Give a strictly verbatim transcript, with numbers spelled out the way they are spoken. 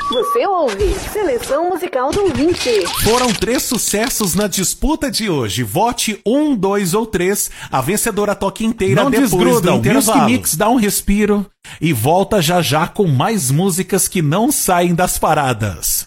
Você ouve Seleção Musical do Ouvinte. Foram três sucessos na disputa de hoje. Vote um, dois ou três. A vencedora toca inteira. Não depois desgrudam, do intervalo. Music Mix dá um respiro e volta já já com mais músicas que não saem das paradas.